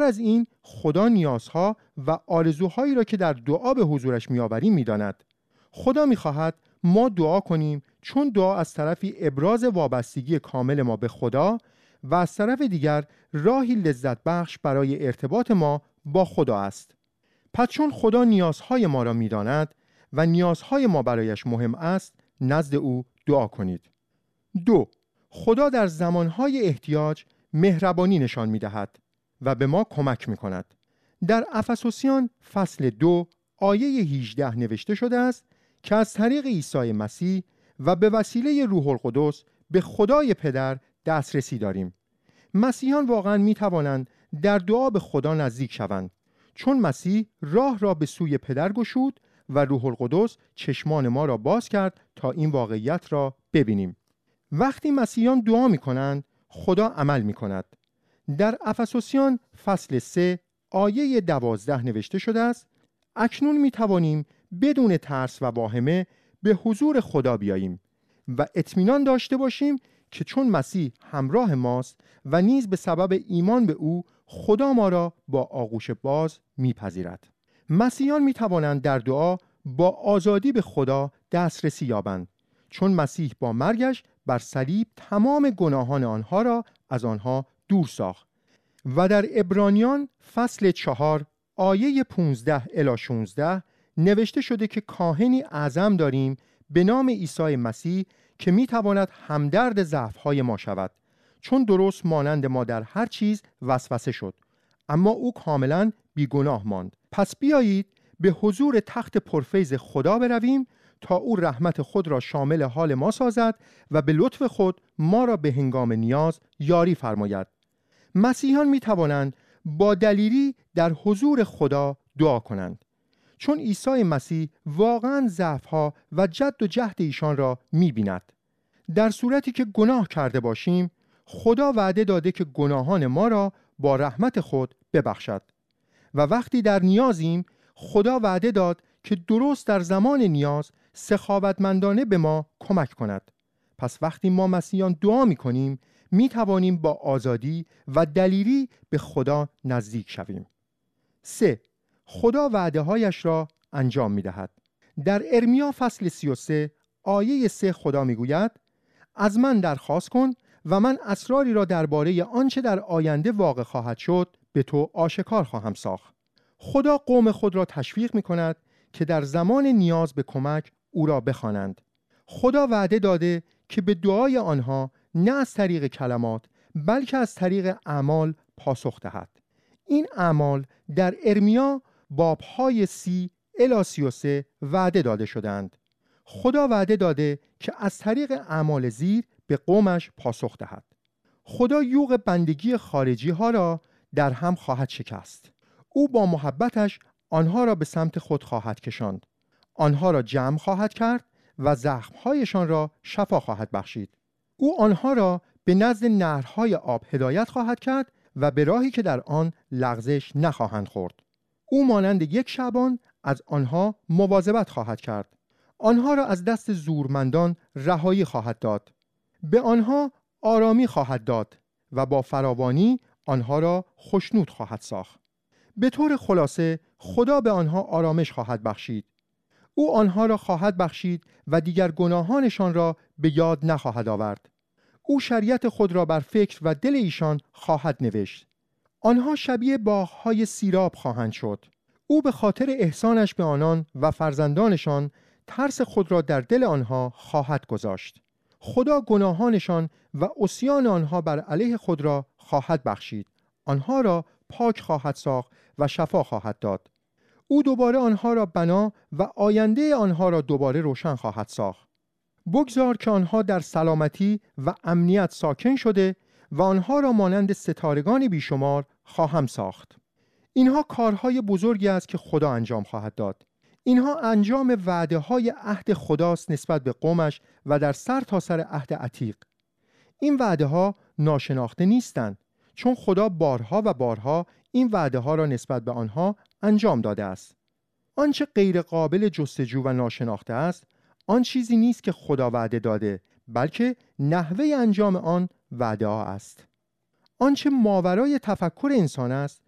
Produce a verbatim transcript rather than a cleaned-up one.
از این خدا نیازها و آرزوهایی را که در دعا به حضورش می‌آوریم می‌داند. خدا می‌خواهد ما دعا کنیم، چون دعا از طرفی ابراز وابستگی کامل ما به خدا و از طرف دیگر راهی لذت بخش برای ارتباط ما با خدا است. پس چون خدا نیازهای ما را می‌داند و نیازهای ما برایش مهم است، نزد او دعا کنید. دو، خدا در زمانهای احتیاج مهربانی نشان می‌دهد و به ما کمک می‌کند. در افسوسیان فصل دو آیه هجده نوشته شده است که از طریق عیسی مسیح و به وسیله روح القدس به خدای پدر دسترسی داریم. مسیحیان واقعاً می‌توانند در دعا به خدا نزدیک شوند، چون مسیح راه را به سوی پدر گشود و روح القدس چشمان ما را باز کرد تا این واقعیت را ببینیم. وقتی مسیحیان دعا می‌کنند، خدا عمل می‌کند. در افسوسیان فصل سه آیه دوازده نوشته شده است: اکنون می‌توانیم بدون ترس و واهمه به حضور خدا بیاییم و اطمینان داشته باشیم که چون مسیح همراه ماست و نیز به سبب ایمان به او خدا ما را با آغوش باز می‌پذیرد. مسیحیان می‌توانند در دعا با آزادی به خدا دسترسی یابند، چون مسیح با مرگش بر صلیب تمام گناهان آنها را از آنها دور ساخت. و در عبرانیان فصل چهار آیه پانزده الی شانزده نوشته شده که کاهنی اعظم داریم به نام عیسی مسیح که میتواند همدرد ضعف‌های ما شود، چون درست مانند ما در هر چیز وسوسه شد، اما او کاملا بیگناه ماند. پس بیایید به حضور تخت پرفیض خدا برویم تا او رحمت خود را شامل حال ما سازد و به لطف خود ما را به هنگام نیاز یاری فرماید. مسیحیان می توانند با دلیری در حضور خدا دعا کنند، چون عیسی مسیح واقعاً ضعف‌ها و جد و جهد ایشان را می بیند. در صورتی که گناه کرده باشیم، خدا وعده داده که گناهان ما را با رحمت خود ببخشد. و وقتی در نیازیم، خدا وعده داد که درست در زمان نیاز سخاوتمندانه به ما کمک کند. پس وقتی ما مسیحیان دعا می کنیم، می توانیم با آزادی و دلیری به خدا نزدیک شویم. سه، خدا وعده هایش را انجام می دهد. در ارمیا فصل سی و سه آیه سه خدا می گوید: از من درخواست کن و من اسراری را درباره آنچه در آینده واقع خواهد شد به تو آشکار خواهم ساخت. خدا قوم خود را تشویق می کند که در زمان نیاز به کمک او را بخوانند. خدا وعده داده که به دعای آنها نه از طریق کلمات بلکه از طریق اعمال پاسخ دهد. این اعمال در ارمیا بابهای سی الی سی و سه وعده داده شدند. خدا وعده داده که از طریق اعمال زیر به قومش پاسخ دهد. خدا یوغ بندگی خارجی ها را در هم خواهد شکست. او با محبتش آنها را به سمت خود خواهد کشاند. آنها را جمع خواهد کرد و زخمهایشان را شفا خواهد بخشید. او آنها را به نزد نهرهای آب هدایت خواهد کرد و به راهی که در آن لغزش نخواهند خورد. او مانند یک شعبان از آنها مواظبت خواهد کرد. آنها را از دست زورمندان رهایی خواهد داد. به آنها آرامی خواهد داد و با فراوانی آنها را خوشنود خواهد ساخت. به طور خلاصه خدا به آنها آرامش خواهد بخشید. او آنها را خواهد بخشید و دیگر گناهانشان را به یاد نخواهد آورد. او شریعت خود را بر فکر و دل ایشان خواهد نوشت. آنها شبیه باغ‌های سیراب خواهند شد. او به خاطر احسانش به آنان و فرزندانشان ترس خود را در دل آنها خواهد گذاشت. خدا گناهانشان و عصیان آنها بر علیه خود را خواهد بخشید. آنها را پاک خواهد ساخت و شفا خواهد داد. او دوباره آنها را بنا و آینده آنها را دوباره روشن خواهد ساخت. بگذار که آنها در سلامتی و امنیت ساکن شده و آنها را مانند ستارگان بیشمار خواهم ساخت. اینها کارهای بزرگی است که خدا انجام خواهد داد. اینها انجام وعده های عهد خداست نسبت به قومش و در سر تا سر عهد عتیق. این وعده ها ناشناخته نیستند، چون خدا بارها و بارها این وعده ها را نسبت به آنها انجام داده است. آنچه غیر قابل جستجو و ناشناخته است، آن چیزی نیست که خدا وعده داده، بلکه نحوه انجام آن وعده ها است. آنچه ماورای تفکر انسان است،